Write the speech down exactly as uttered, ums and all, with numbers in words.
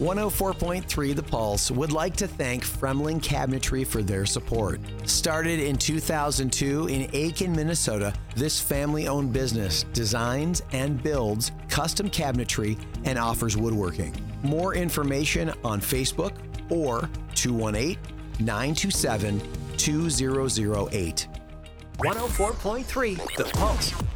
one oh four point three The Pulse would like to thank Fremling Cabinetry for their support. Started in two thousand two in Aiken, Minnesota, this family-owned business designs and builds custom cabinetry and offers woodworking. More information on Facebook or two one eight, nine two seven, two zero zero eight. one oh four point three The Pulse.